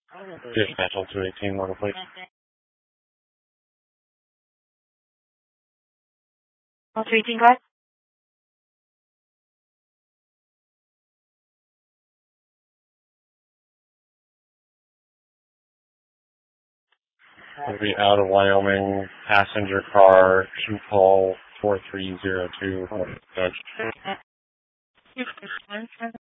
Dispatch 218, order please. 218, go ahead. It'll be out of Wyoming, passenger car, 2 call 4302, Dodge.